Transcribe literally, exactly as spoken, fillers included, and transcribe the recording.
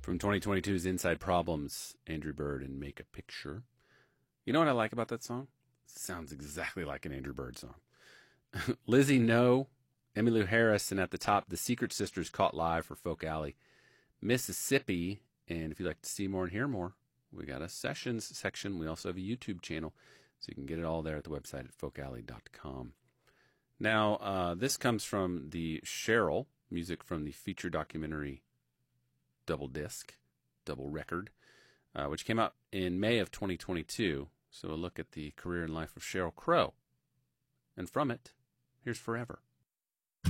From twenty twenty-two's Inside Problems, Andrew Bird and Make a Picture. You know what I like about that song? It sounds exactly like an Andrew Bird song. Lizzie No, Emmylou Harris, and at the top, The Secret Sisters caught live for Folk Alley, Mississippi. And if you'd like to see more and hear more, we got a sessions section. We also have a YouTube channel, so you can get it all there at the website at folk alley dot com. Now, uh, this comes from the Cheryl, music from the feature documentary Double Disc, Double Record, uh, which came out in May of twenty twenty-two. So a look at the career and life of Sheryl Crow. And from it, here's Forever.